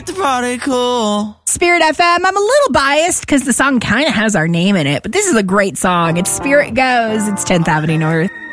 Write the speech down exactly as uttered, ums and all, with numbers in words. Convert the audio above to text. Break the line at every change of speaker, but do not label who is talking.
like to party cool.
Spirit F M. I'm a little biased because the song kind of has our name in it, but this is a great song. It's Spirit Goes. It's tenth Avenue North.